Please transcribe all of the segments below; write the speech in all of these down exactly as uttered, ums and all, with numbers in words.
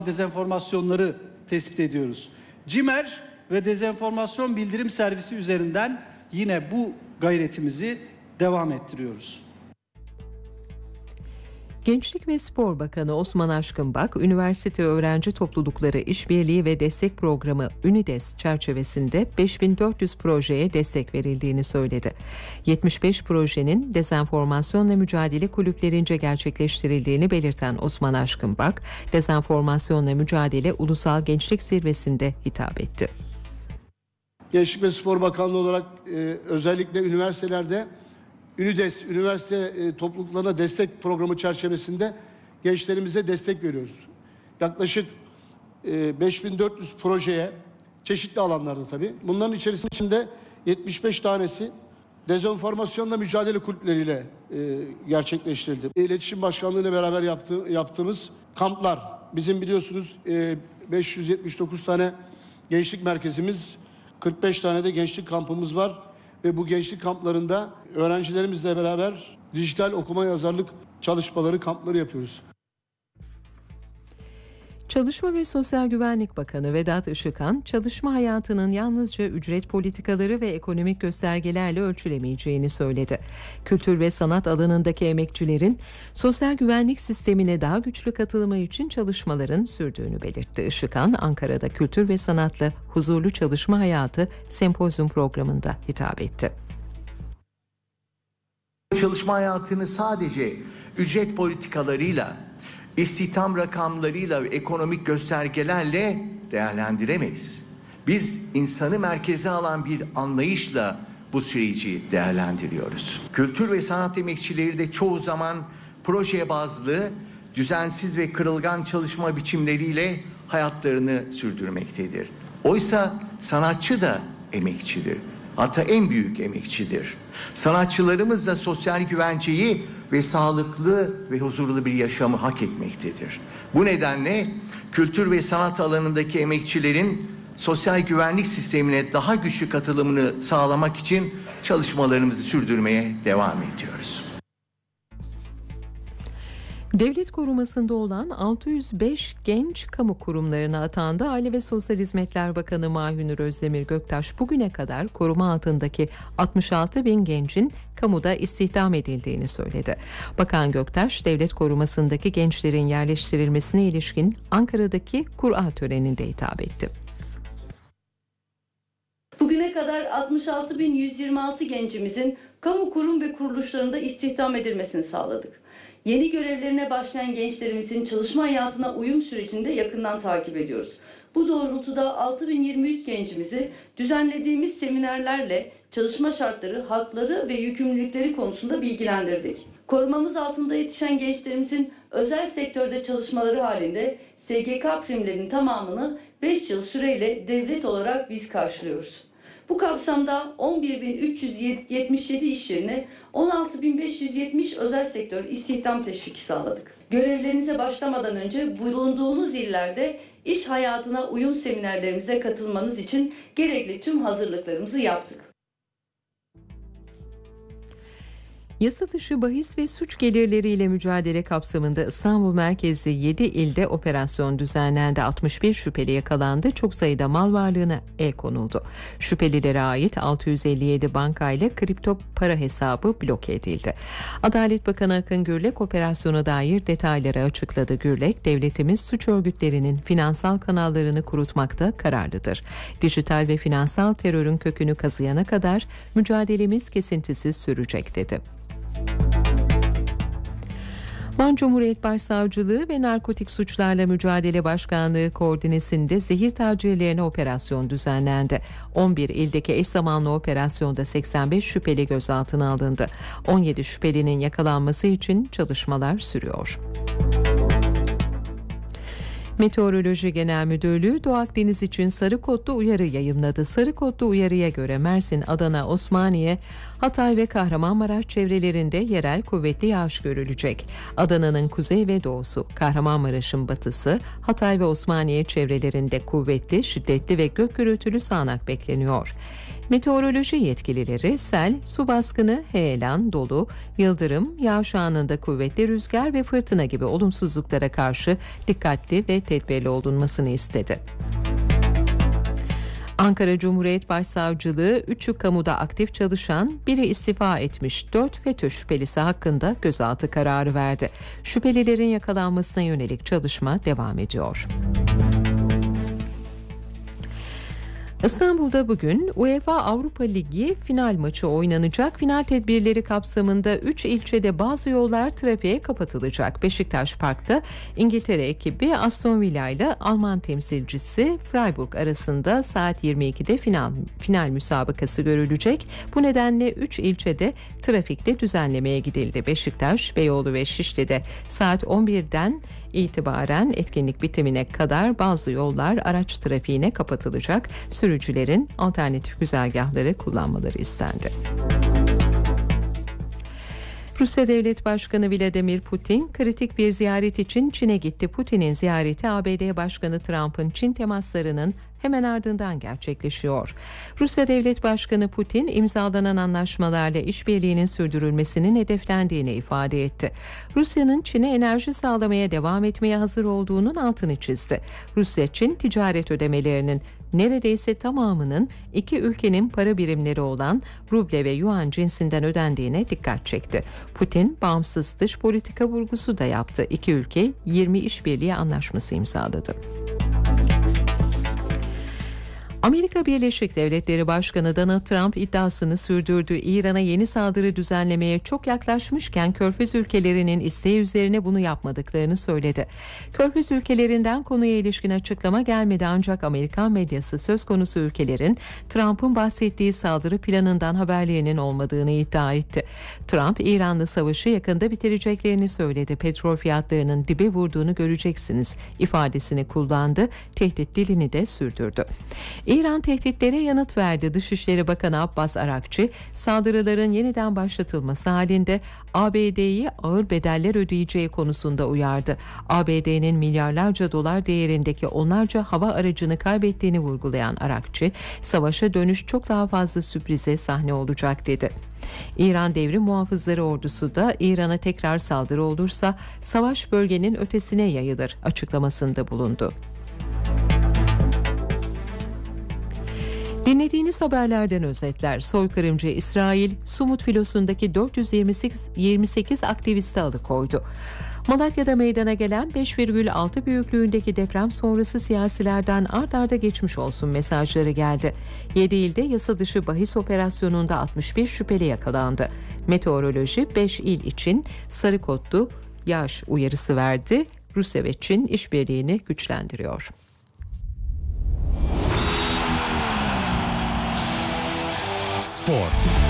dezenformasyonları tespit ediyoruz. CİMER ve Dezenformasyon Bildirim Servisi üzerinden yine bu gayretimizi devam ettiriyoruz. Gençlik ve Spor Bakanı Osman Aşkınbak, üniversite öğrenci toplulukları işbirliği ve destek programı Ünides çerçevesinde beş bin dört yüz projeye destek verildiğini söyledi. yetmiş beş projenin dezenformasyonla mücadele kulüplerince gerçekleştirildiğini belirten Osman Aşkınbak, dezenformasyonla mücadele Ulusal Gençlik Zirvesi'nde hitap etti. Gençlik ve Spor Bakanlığı olarak e, özellikle üniversitelerde Ünides, üniversite e, topluluklarına destek programı çerçevesinde gençlerimize destek veriyoruz. Yaklaşık e, beş bin dört yüz projeye çeşitli alanlarda tabii. Bunların içerisinde yetmiş beş tanesi dezenformasyonla mücadele kulüpleriyle e, gerçekleştirildi. İletişim Başkanlığı ile beraber yaptı, yaptığımız kamplar. Bizim biliyorsunuz e, beş yüz yetmiş dokuz tane gençlik merkezimiz, kırk beş tane de gençlik kampımız var. Ve bu gençlik kamplarında öğrencilerimizle beraber dijital okuma yazarlık çalışmaları, kampları yapıyoruz. Çalışma ve Sosyal Güvenlik Bakanı Vedat Işıkhan, çalışma hayatının yalnızca ücret politikaları ve ekonomik göstergelerle ölçülemeyeceğini söyledi. Kültür ve sanat alanındaki emekçilerin sosyal güvenlik sistemine daha güçlü katılımı için çalışmaların sürdüğünü belirtti. Işıkhan, Ankara'da Kültür ve Sanatlı Huzurlu Çalışma Hayatı sempozyum programında hitap etti. Çalışma hayatını sadece ücret politikalarıyla, İstihdam rakamlarıyla ve ekonomik göstergelerle değerlendiremeyiz. Biz insanı merkeze alan bir anlayışla bu süreci değerlendiriyoruz. Kültür ve sanat emekçileri de çoğu zaman proje bazlı, düzensiz ve kırılgan çalışma biçimleriyle hayatlarını sürdürmektedir. Oysa sanatçı da emekçidir. Hatta en büyük emekçidir. Sanatçılarımız da sosyal güvenceyi ve sağlıklı ve huzurlu bir yaşamı hak etmektedir. Bu nedenle kültür ve sanat alanındaki emekçilerin sosyal güvenlik sistemine daha güçlü katılımını sağlamak için çalışmalarımızı sürdürmeye devam ediyoruz. Devlet korumasında olan altı yüz beş genç kamu kurumlarına atandı. Aile ve Sosyal Hizmetler Bakanı Mahünür Özdemir Göktaş bugüne kadar koruma altındaki altmış altı bin gencin kamuda istihdam edildiğini söyledi. Bakan Göktaş, devlet korumasındaki gençlerin yerleştirilmesine ilişkin Ankara'daki Kur'a töreninde hitap etti. Bugüne kadar altmış altı bin yüz yirmi altı gencimizin kamu kurum ve kuruluşlarında istihdam edilmesini sağladık. Yeni görevlerine başlayan gençlerimizin çalışma hayatına uyum sürecini de yakından takip ediyoruz. Bu doğrultuda altı bin yirmi üç gencimizi düzenlediğimiz seminerlerle çalışma şartları, hakları ve yükümlülükleri konusunda bilgilendirdik. Korumamız altında yetişen gençlerimizin özel sektörde çalışmaları halinde S G K primlerinin tamamını beş yıl süreyle devlet olarak biz karşılıyoruz. Bu kapsamda on bir bin üç yüz yetmiş yedi iş yerine on altı bin beş yüz yetmiş özel sektör istihdam teşviki sağladık. Görevlerinize başlamadan önce bulunduğunuz illerde iş hayatına uyum seminerlerimize katılmanız için gerekli tüm hazırlıklarımızı yaptık. Yasa dışı bahis ve suç gelirleriyle mücadele kapsamında İstanbul merkezli yedi ilde operasyon düzenlendi. altmış bir şüpheli yakalandı. Çok sayıda mal varlığına el konuldu. Şüphelilere ait altı yüz elli yedi bankayla kripto para hesabı bloke edildi. Adalet Bakanı Akın Gürlek operasyona dair detayları açıkladı. Gürlek, devletimiz suç örgütlerinin finansal kanallarını kurutmakta kararlıdır. Dijital ve finansal terörün kökünü kazıyana kadar mücadelemiz kesintisiz sürecek dedi. Van Cumhuriyet Başsavcılığı ve Narkotik Suçlarla Mücadele Başkanlığı koordinesinde zehir tacirlerine operasyon düzenlendi. on bir ildeki eş zamanlı operasyonda seksen beş şüpheli gözaltına alındı. on yedi şüphelinin yakalanması için çalışmalar sürüyor. Meteoroloji Genel Müdürlüğü Doğu Akdeniz için sarı kodlu uyarı yayımladı. Sarı kodlu uyarıya göre Mersin, Adana, Osmaniye, Hatay ve Kahramanmaraş çevrelerinde yerel kuvvetli yağış görülecek. Adana'nın kuzey ve doğusu, Kahramanmaraş'ın batısı, Hatay ve Osmaniye çevrelerinde kuvvetli, şiddetli ve gök gürültülü sağanak bekleniyor. Meteoroloji yetkilileri sel, su baskını, heyelan, dolu, yıldırım, yağış anında kuvvetli rüzgar ve fırtına gibi olumsuzluklara karşı dikkatli ve tedbirli olunmasını istedi. Ankara Cumhuriyet Başsavcılığı üçü kamuda aktif çalışan, biri istifa etmiş dört FETÖ şüphelisi hakkında gözaltı kararı verdi. Şüphelilerin yakalanmasına yönelik çalışma devam ediyor. İstanbul'da bugün UEFA Avrupa Ligi final maçı oynanacak. Final tedbirleri kapsamında üç ilçede bazı yollar trafiğe kapatılacak. Beşiktaş Park'ta İngiltere ekibi Aston Villa ile Alman temsilcisi Freiburg arasında saat yirmi ikide final, final müsabakası görülecek. Bu nedenle üç ilçede trafikte düzenlemeye gidildi. Beşiktaş, Beyoğlu ve Şişli'de saat on birden itibaren etkinlik bitimine kadar bazı yollar araç trafiğine kapatılacak. Sürücülerin alternatif güzergahları kullanmaları istendi. Rusya Devlet Başkanı Vladimir Putin kritik bir ziyaret için Çin'e gitti. Putin'in ziyareti A B D Başkanı Trump'ın Çin temaslarının hemen ardından gerçekleşiyor. Rusya Devlet Başkanı Putin imzalanan anlaşmalarla işbirliğinin sürdürülmesinin hedeflendiğini ifade etti. Rusya'nın Çin'e enerji sağlamaya devam etmeye hazır olduğunun altını çizdi. Rusya-Çin ticaret ödemelerinin neredeyse tamamının iki ülkenin para birimleri olan ruble ve yuan cinsinden ödendiğine dikkat çekti. Putin bağımsız dış politika vurgusu da yaptı. İki ülke yirmi işbirliği anlaşması imzaladı. Amerika Birleşik Devletleri Başkanı Donald Trump iddiasını sürdürdü. İran'a yeni saldırı düzenlemeye çok yaklaşmışken Körfez ülkelerinin isteği üzerine bunu yapmadıklarını söyledi. Körfez ülkelerinden konuya ilişkin açıklama gelmedi ancak Amerikan medyası söz konusu ülkelerin Trump'ın bahsettiği saldırı planından haberlerinin olmadığını iddia etti. Trump, İran'la savaşı yakında bitireceklerini söyledi. Petrol fiyatlarının dibe vurduğunu göreceksiniz ifadesini kullandı. Tehdit dilini de sürdürdü. İran tehditlere yanıt verdi. Dışişleri Bakanı Abbas Arakçı, saldırıların yeniden başlatılması halinde A B D'yi ağır bedeller ödeyeceği konusunda uyardı. A B D'nin milyarlarca dolar değerindeki onlarca hava aracını kaybettiğini vurgulayan Arakçı, savaşa dönüş çok daha fazla sürprize sahne olacak dedi. İran Devrim Muhafızları Ordusu da İran'a tekrar saldırı olursa savaş bölgenin ötesine yayılır açıklamasında bulundu. Dinlediğiniz haberlerden özetler. Soykırımcı İsrail, Sumut filosundaki dört yüz yirmi sekiz aktivisti alıkoydu. Malatya'da meydana gelen beş virgül altı büyüklüğündeki deprem sonrası siyasilerden ard arda geçmiş olsun mesajları geldi. yedi ilde yasa dışı bahis operasyonunda altmış bir şüpheli yakalandı. Meteoroloji beş il için sarı kodlu yağış uyarısı verdi. Rusya ve Çin işbirliğini güçlendiriyor. Spor.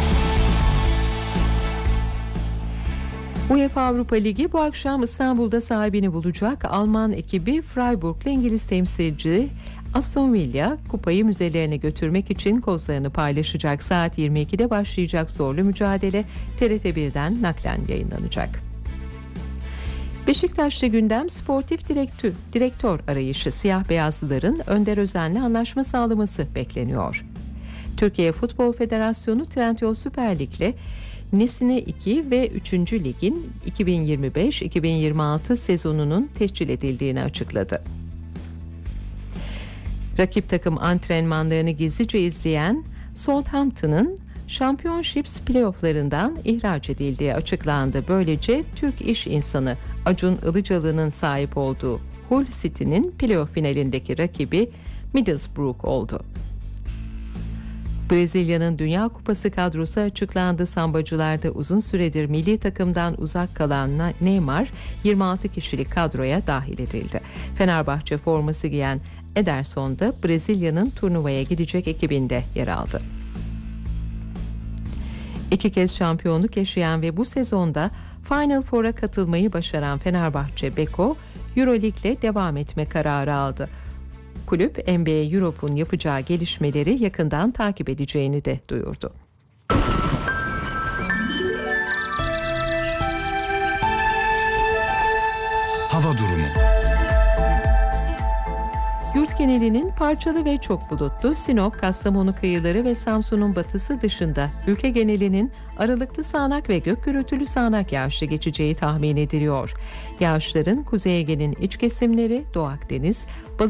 UEFA Avrupa Ligi bu akşam İstanbul'da sahibini bulacak. Alman ekibi Freiburg'la İngiliz temsilci Aston Villa kupayı müzelerine götürmek için kozlarını paylaşacak. Saat yirmi ikide başlayacak zorlu mücadele T R T birden naklen yayınlanacak. Beşiktaş'ta gündem sportif direktör, direktör arayışı. Siyah beyazlıların Önder Özen'le anlaşma sağlaması bekleniyor. Türkiye Futbol Federasyonu Trendyol Süper Lig'le Nesine iki ve üçüncü Lig'in iki bin yirmi beş iki bin yirmi altı sezonunun tescil edildiğini açıkladı. Rakip takım antrenmanlarını gizlice izleyen Southampton'ın Championships playofflarından ihraç edildiği açıklandı. Böylece Türk iş insanı Acun Ilıcalı'nın sahip olduğu Hull City'nin playoff finalindeki rakibi Middlesbrough oldu. Brezilya'nın Dünya Kupası kadrosu açıklandı. Sambacılarda uzun süredir milli takımdan uzak kalan Neymar yirmi altı kişilik kadroya dahil edildi. Fenerbahçe forması giyen Ederson da Brezilya'nın turnuvaya gidecek ekibinde yer aldı. İki kez şampiyonluk yaşayan ve bu sezonda Final Four'a katılmayı başaran Fenerbahçe Beko, Euroleague'le devam etme kararı aldı. Kulüp N B A Europe'un yapacağı gelişmeleri yakından takip edeceğini de duyurdu. Hava durumu. Yurt genelinin parçalı ve çok bulutlu, Sinop, Kastamonu kıyıları ve Samsun'un batısı dışında ülke genelinin aralıklı sağanak ve gök gürültülü sağanak yağışlı geçeceği tahmin ediliyor. Yağışların Kuzey Ege'nin iç kesimleri, Doğu Akdeniz, Balıkesir